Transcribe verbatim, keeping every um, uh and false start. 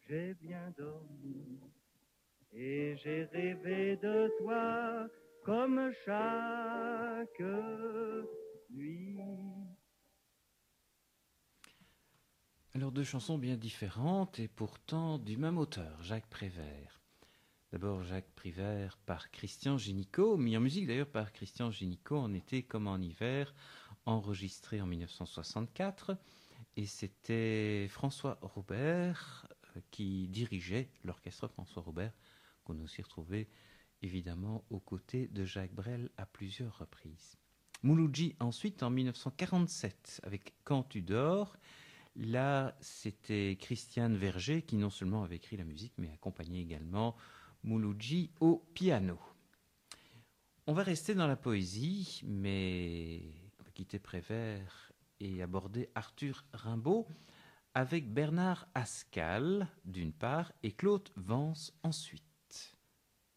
j'ai bien dormi et j'ai rêvé de toi comme chaque nuit. Alors deux chansons bien différentes et pourtant du même auteur, Jacques Prévert. D'abord Jacques Prévert par Christian Génicot, mis en musique d'ailleurs par Christian Génicot en été comme en hiver, enregistré en mille neuf cent soixante-quatre. Et c'était François Robert euh, qui dirigeait l'orchestre François Robert, qu'on a aussi retrouvé évidemment aux côtés de Jacques Brel à plusieurs reprises. Mouloudji ensuite en mille neuf cent quarante-sept avec Quand tu dors. Là, c'était Christiane Verger qui non seulement avait écrit la musique, mais accompagnait également Mouloudji au piano. On va rester dans la poésie, mais on va quitter Prévert et aborder Arthur Rimbaud avec Bernard Ascal d'une part et Claude Vance ensuite.